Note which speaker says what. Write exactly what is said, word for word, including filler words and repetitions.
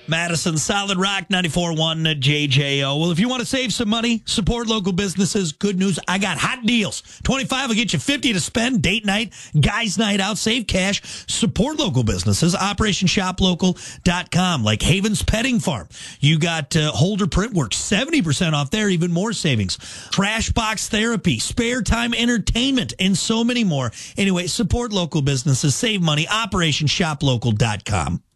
Speaker 1: Madison, Solid Rock, ninety-four point one J J O. Well, if you want to save some money, support local businesses, good news, I got hot deals. twenty-five will get you fifty to spend. Date night, guys night out, save cash. Support local businesses. Operation Shop Local dot com, like Haven's Petting Farm. You got uh, Holder Printworks, seventy percent off there, even more savings. Trash Box Therapy, Spare Time Entertainment, and so many more. Anyway, support local businesses, save money. Operation Shop Local dot com.